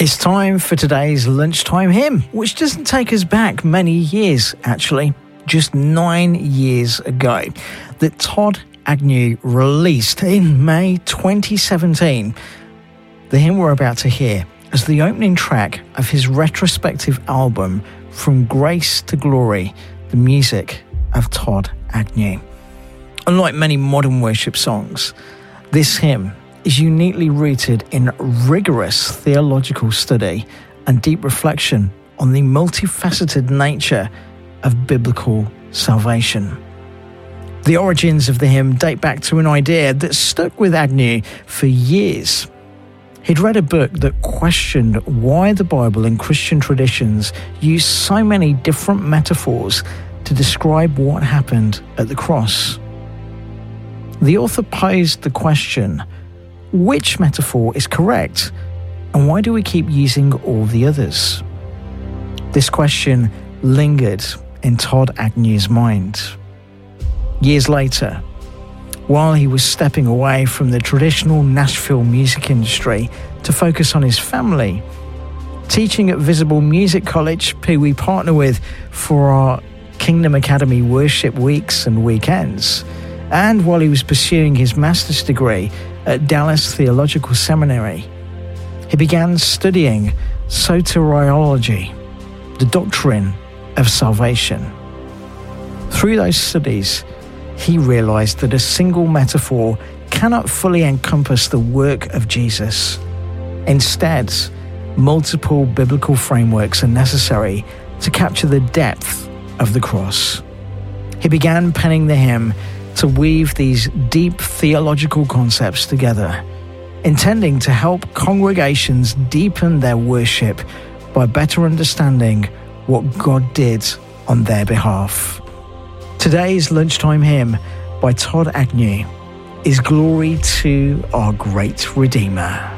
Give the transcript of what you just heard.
It's time for today's lunchtime hymn, which doesn't take us back many years, actually. Just 9 years ago, that Todd Agnew released in May 2017. The hymn we're about to hear as the opening track of his retrospective album, From Grace to Glory, the music of Todd Agnew. Unlike many modern worship songs, this hymn is uniquely rooted in rigorous theological study and deep reflection on the multifaceted nature of biblical salvation. The origins of the hymn date back to an idea that stuck with Agnew for years. He'd read a book that questioned why the Bible and Christian traditions use so many different metaphors to describe what happened at the cross. The author posed the question, which metaphor is correct, and why do we keep using all the others? This question lingered in Todd Agnew's mind. Years later, while he was stepping away from the traditional Nashville music industry to focus on his family, teaching at Visible Music College, who we partner with for our Kingdom Academy worship weeks and weekends, and while he was pursuing his master's degree at Dallas Theological Seminary, he began studying soteriology, the doctrine of salvation. Through those studies, he realized that a single metaphor cannot fully encompass the work of Jesus. Instead, multiple biblical frameworks are necessary to capture the depth of the cross. He began penning the hymn to weave these deep theological concepts together, intending to help congregations deepen their worship by better understanding what God did on their behalf. Today's lunchtime hymn by Todd Agnew is Glory to Our Great Redeemer.